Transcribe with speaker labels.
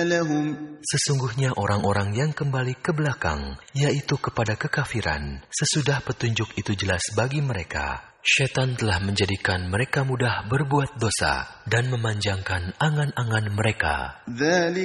Speaker 1: لهم
Speaker 2: Sesungguhnya orang-orang yang kembali ke belakang, yaitu kepada kekafiran, sesudah petunjuk itu jelas bagi mereka, syaitan telah menjadikan mereka mudah berbuat dosa dan memanjangkan angan-angan mereka.
Speaker 1: ذلك